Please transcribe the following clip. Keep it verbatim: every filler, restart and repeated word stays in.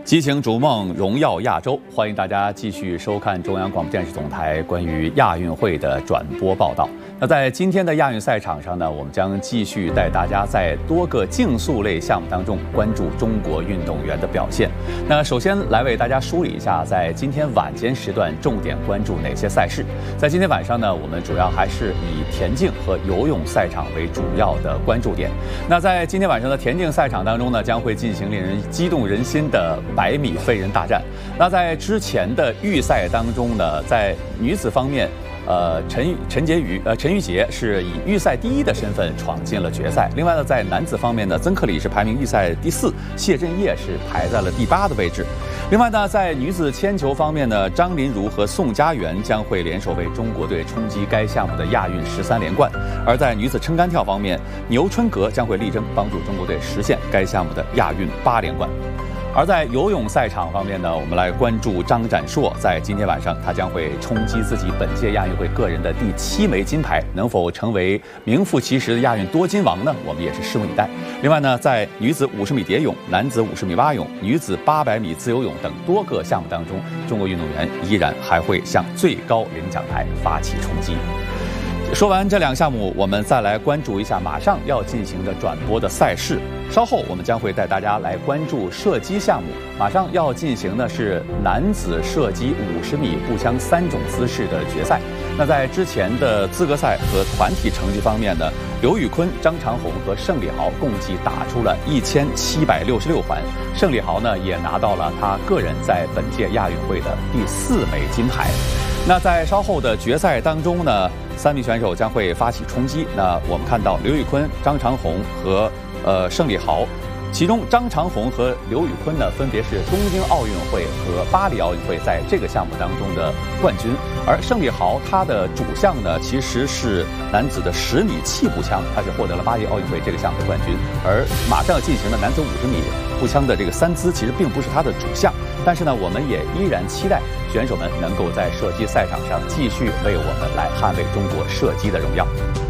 激情逐梦，荣耀亚洲！欢迎大家继续收看中央广播电视总台关于亚运会的转播报道。那在今天的亚运赛场上呢，我们将继续带大家在多个竞速类项目当中关注中国运动员的表现。那首先来为大家梳理一下，在今天晚间时段重点关注哪些赛事。在今天晚上呢，我们主要还是以田径和游泳赛场为主要的关注点。那在今天晚上的田径赛场当中呢，将会进行令人激动人心的百米飞人大战。那在之前的预赛当中呢，在女子方面，呃，陈陈洁宇呃陈玉洁是以预赛第一的身份闯进了决赛。另外呢，在男子方面呢，曾克里是排名预赛第四，谢震业是排在了第八的位置。另外呢，在女子铅球方面呢，张琳如和宋佳媛将会联手为中国队冲击该项目的亚运十三连冠。而在女子撑杆跳方面，牛春格将会力争帮助中国队实现该项目的亚运八连冠。而在游泳赛场方面呢，我们来关注张展硕，在今天晚上他将会冲击自己本届亚运会个人的第七枚金牌，能否成为名副其实的亚运多金王呢？我们也是拭目以待。另外呢，在女子五十米蝶泳、男子五十米蛙泳、女子八百米自由泳等多个项目当中，中国运动员依然还会向最高领奖台发起冲击。说完这两项目，我们再来关注一下马上要进行的转播的赛事。稍后我们将会带大家来关注射击项目。马上要进行的是男子射击五十米步枪三种姿势的决赛。那在之前的资格赛和团体成绩方面呢，刘宇坤、张长虹和盛礼豪共计打出了一千七百六十六环。盛礼豪呢也拿到了他个人在本届亚运会的第四枚金牌。那在稍后的决赛当中呢，三名选手将会发起冲击。那我们看到刘宇坤、张长虹和呃盛礼豪，其中张长虹和刘宇坤呢，分别是东京奥运会和巴黎奥运会在这个项目当中的冠军。而盛礼豪他的主项呢，其实是男子的十米气步枪，他是获得了巴黎奥运会这个项目的冠军。而马上要进行的男子五十米步枪的这个三姿，其实并不是他的主项。但是呢，我们也依然期待选手们能够在射击赛场上继续为我们来捍卫中国射击的荣耀。